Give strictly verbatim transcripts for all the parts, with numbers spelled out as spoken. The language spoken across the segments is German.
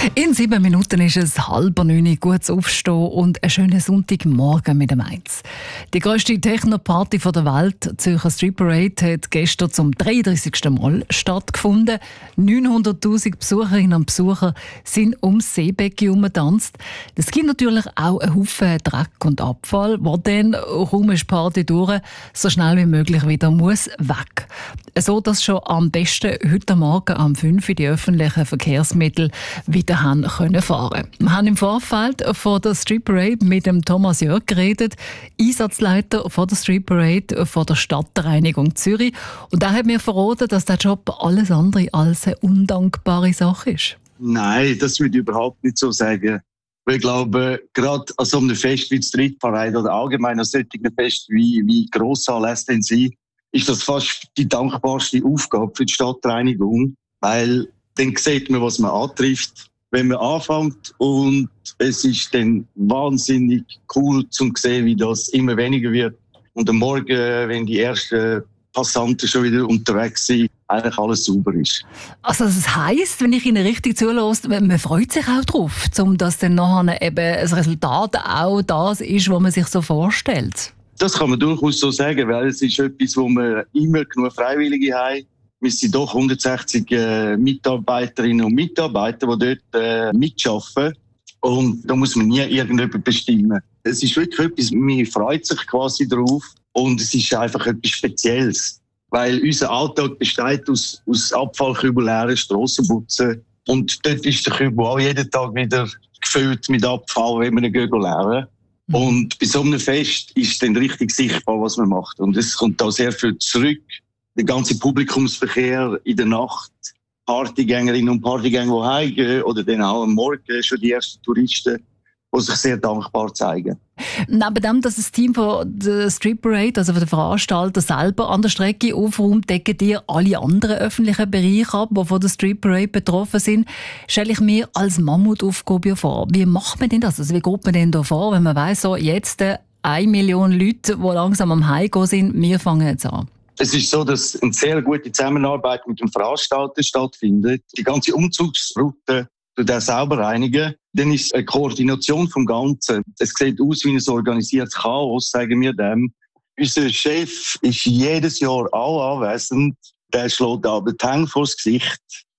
In sieben Minuten ist es halb neun, gutes Aufstehen und einen schönen Sonntagmorgen mit dem Eins. Die grösste Techno-Party der Welt, die Zürcher Street Parade, hat gestern zum dreiunddreißigsten Mal stattgefunden. neunhunderttausend Besucherinnen und Besucher sind ums Seebecken herumgetanzt. Es gibt natürlich auch einen Haufen Dreck und Abfall, der dann, kaum ist die Party durch, so schnell wie möglich wieder muss weg. So dass schon am besten heute Morgen um fünf Uhr die öffentlichen Verkehrsmittel wieder haben können fahren. Wir haben im Vorfeld von der Street Parade mit dem Thomas Jörg geredet, Einsatzleiter von der Street Parade von der Stadtreinigung Zürich. Und er hat mir verraten, dass der Job alles andere als eine undankbare Sache ist. Nein, das würde ich überhaupt nicht so sagen. Ich glaube, gerade an so einem Fest wie die Street Parade oder allgemein an solchen Fest wie, wie Grossanlässe denn sind, ist das fast die dankbarste Aufgabe für die Stadtreinigung, weil dann sieht man, was man antrifft, wenn man anfängt, und es ist dann wahnsinnig cool zu sehen, wie das immer weniger wird und am Morgen, wenn die ersten Passanten schon wieder unterwegs sind, eigentlich alles sauber ist. Also das heisst, wenn ich Ihnen richtig zuhöre, man freut sich auch darauf, um dass dann nachher eben das Resultat auch das ist, was man sich so vorstellt? Das kann man durchaus so sagen, weil es ist etwas, wo wir immer genug Freiwillige haben. Wir sind doch hundertsechzig äh, Mitarbeiterinnen und Mitarbeiter, die dort äh, mitarbeiten. Und da muss man nie irgendjemand bestimmen. Es ist wirklich etwas, man freut sich quasi drauf. Und es ist einfach etwas Spezielles. Weil unser Alltag besteht aus, aus Abfallkübel, leeren Strassenputzen. Und dort ist der Kübel auch jeden Tag wieder gefüllt mit Abfall, wenn wir ihn leeren. Mhm. Und bei so einem Fest ist dann richtig sichtbar, was man macht. Und es kommt da sehr viel zurück. Der ganze Publikumsverkehr in der Nacht, Partygängerinnen und Partygänger, die heimgehen, oder dann auch am Morgen schon die ersten Touristen, die sich sehr dankbar zeigen. Neben dem, dass das Team von der Street Parade, also von der Veranstalter selber an der Strecke aufräumt, decken ihr alle anderen öffentlichen Bereiche ab, die von der Street Parade betroffen sind, stelle ich mir als Mammutaufgabe vor. Wie macht man denn das? Also wie geht man denn da vor, wenn man weiss, so jetzt äh, eine Million Leute, die langsam am Heimgehen sind, wir fangen jetzt an? Es ist so, dass eine sehr gute Zusammenarbeit mit dem Veranstalter stattfindet. Die ganze Umzugsroute tut er sauber reinigen. Dann ist es eine Koordination vom Ganzen. Es sieht aus wie ein organisiertes Chaos, sagen wir dem. Unser Chef ist jedes Jahr auch anwesend. Der schlägt aber die Hände vors Gesicht.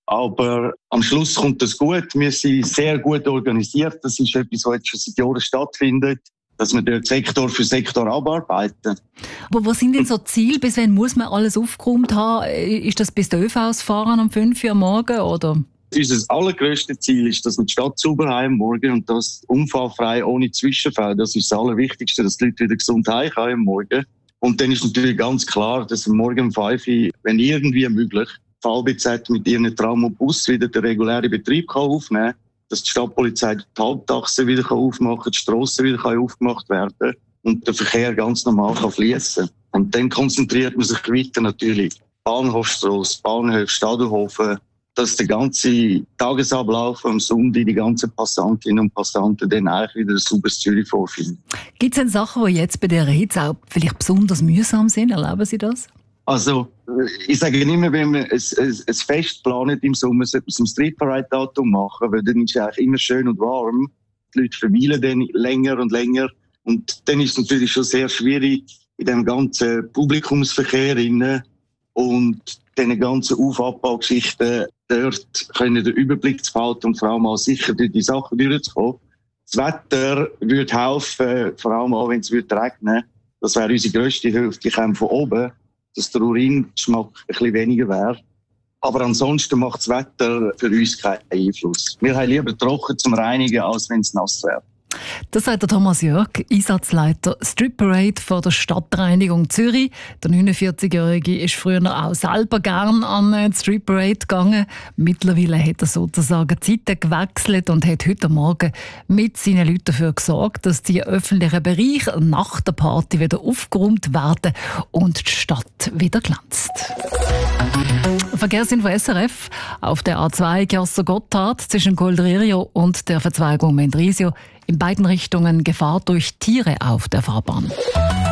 Aber am Schluss kommt das gut. Wir sind sehr gut organisiert. Das ist etwas, was jetzt schon seit Jahren stattfindet, dass wir dort Sektor für Sektor abarbeiten. Aber was sind denn so Ziele? Bis wann muss man alles aufgeräumt haben? Ist das bis die ÖVs fahren um fünf Uhr am Morgen, oder? Unser allergrößtes Ziel ist, dass wir die Stadt sauber haben am Morgen und das unfallfrei, ohne Zwischenfälle. Das ist das Allerwichtigste, dass die Leute wieder gesund heimkommen am Morgen. Und dann ist natürlich ganz klar, dass am Morgen um fünf Uhr, wenn irgendwie möglich, die V B Z mit ihren Tram und Bus wieder den regulären Betrieb aufnehmen kann, dass die Stadtpolizei die Halbtaxe wieder aufmachen kann, die Strassen wieder aufgemacht werden und der Verkehr ganz normal fließen kann. Und dann konzentriert man sich weiter natürlich. Bahnhofstrasse, Bahnhof, Stadelhofen, dass der ganze Tagesablauf am Sonntag, die ganzen Passantinnen und Passanten dann eigentlich wieder ein sauberes Zürich vorfinden. Gibt es denn Sachen, die jetzt bei dieser Hitze auch vielleicht besonders mühsam sind? Erleben Sie das? Also, ich sage immer, wenn man ein, ein, ein Fest plant im Sommer, sollte man es am Street Parade Datum machen, weil dann ist es eigentlich immer schön und warm. Die Leute verweilen dann länger und länger. Und dann ist es natürlich schon sehr schwierig in dem ganzen Publikumsverkehr rein und diese ganzen Auf- und Abbaugeschichten dort können den Überblick zu behalten und vor allem auch sicher durch die Sachen durchzukommen. Das Wetter würde helfen, vor allem auch wenn es regnen würde. Das wäre unsere grösste Hilfe, die kommen von oben, dass der Uringeschmack ein bisschen weniger wäre. Aber ansonsten macht das Wetter für uns keinen Einfluss. Wir haben lieber trocken zum Reinigen, als wenn es nass wäre. Das sagt der Thomas Jörg, Einsatzleiter Street Parade von der Stadtreinigung Zürich. Der neunundvierzigjährige ist früher auch selber gern an die Street Parade gegangen. Mittlerweile hat er sozusagen die Zeiten gewechselt und hat heute Morgen mit seinen Leuten dafür gesorgt, dass die öffentlichen Bereiche nach der Party wieder aufgeräumt werden und die Stadt wieder glänzt. Verkehrsinfo S R F auf der A zwei Chiasso-Gotthard zwischen Golderio und der Verzweigung Mendrisio. In beiden Richtungen Gefahr durch Tiere auf der Fahrbahn.